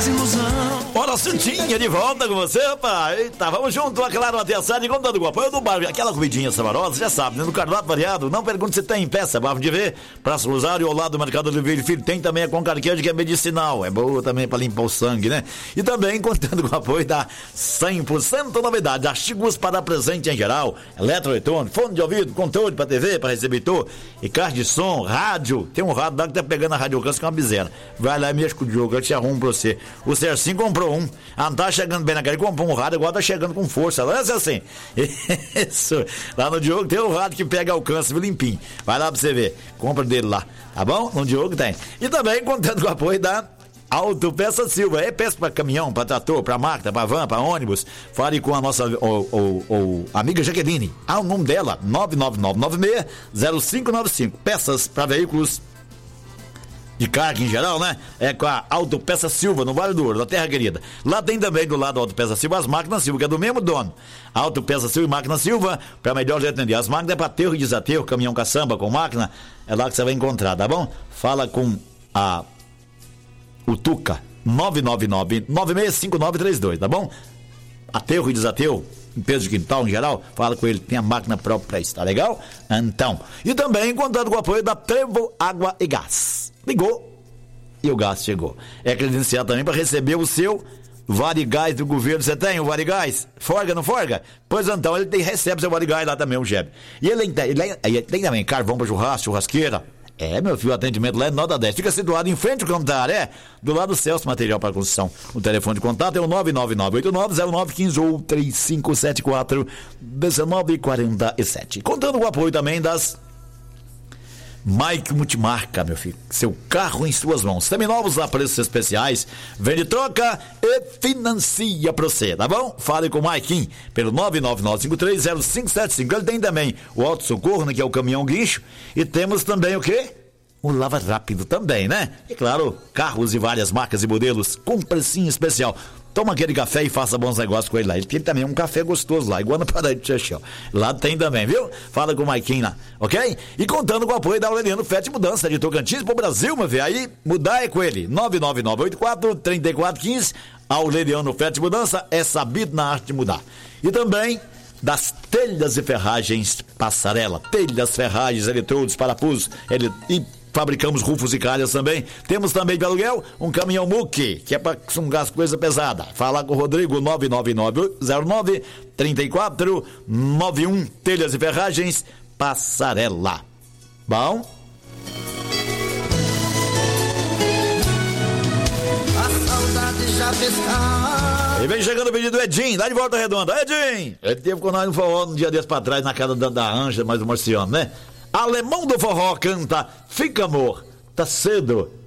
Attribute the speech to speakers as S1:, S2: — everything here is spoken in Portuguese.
S1: mais ilusão.
S2: Bora, Cintinha, de volta com você, rapaz. Eita, vamos junto, claro, até a tarde, contando com o apoio do bar. Aquela comidinha saborosa, já sabe, né? No cardápio variado, não pergunte se tem peça, bafo de ver. Praça Rosário, ao lado do Mercado do Livre Filho, tem também a com carqueja, que é medicinal. É boa também pra limpar o sangue, né? E também contando com o apoio da 100% novidade, artigos para presente em geral, eletroeletrônico, fone de ouvido, controle pra TV, pra receptor, e caixa de som, rádio. Tem um rádio lá que tá pegando a rádio alcance com uma bezerra. Vai lá e mexe com o Diogo, eu te arrumo pra você. O Cercinho comprou um. Ah, não tá chegando bem na cara, ele comprou um rádio, agora tá chegando com força. Não é assim? Isso. Lá no Diogo tem um rádio que pega alcance, limpinho. Vai lá pra você ver. Compra dele lá. Tá bom? No Diogo tem. E também contando com o apoio da Autopeça Silva. É peça pra caminhão, pra trator, pra máquina, pra van, pra ônibus. Fale com a nossa amiga Jaqueline. O nome dela, 999960595. Peças pra veículos de carga em geral, né? É com a Autopeça Silva, no Vale do Ouro, da Terra Querida. Lá tem também do lado da Autopeça Silva as máquinas Silva, que é do mesmo dono. Autopeça Silva e Máquina Silva, pra melhor jeito de atender. As máquinas é pra aterro e desaterro, caminhão caçamba com máquina, é lá que você vai encontrar, tá bom? Fala com o Tuca, 999-965932, tá bom? Aterro e desaterro, limpeza de quintal em geral, fala com ele, tem a máquina própria pra isso, tá legal? Então, e também contando com o apoio da Trevo Água e Gás. Ligou e o gás chegou. É credenciado também para receber o seu Varigás do governo. Você tem o Varigás? Forga, não forga? Pois então, ele recebe seu Varigás lá também, o Jeb. E ele tem também carvão para churrasco, churrasqueira. É, meu filho, o atendimento lá é nota 10. Fica situado em frente ao Cantaré, do lado do Celso Material para Construção. O telefone de contato é o 999-890915 ou 3574-1947. Contando com o apoio também das Mike Multimarca, meu filho. Seu carro em suas mãos. Seminovos a preços especiais. Vende, troca e financia pra você, tá bom? Fale com o Mike pelo 999530575. Ele tem também o Auto Socorro, né, que é o caminhão guincho. E temos também o quê? O Lava Rápido também, né? E claro, carros de várias marcas e modelos com precinho especial. Toma aquele café e faça bons negócios com ele lá. Ele tem também um café gostoso lá, igual na padaria de Chechel. Lá tem também, viu? Fala com o Maiquinho lá, ok? E contando com o apoio da Aureliano Fete Mudança de Tocantins pro Brasil, meu filho. Aí, mudar é com ele. 99984-3415. Aureliano Fete Mudança é sabido na arte de mudar. E também das telhas e ferragens Passarela. Telhas, ferragens, eletrodos, parafusos, e fabricamos rufos e calhas também. Temos também de aluguel um caminhão Muque, que é para sungar as coisas pesadas. Fala com o Rodrigo, 99909-3491. Telhas e ferragens Passarela. Bom?
S1: A saudade já pescar.
S2: E vem chegando o pedido do Edinho, lá de Volta Redonda. Edinho! Ele teve com nós no forró um dia desse pra trás, na casa da Ângela, mais do Marciano, né? Alemão do Forró canta Fica Amor, tá cedo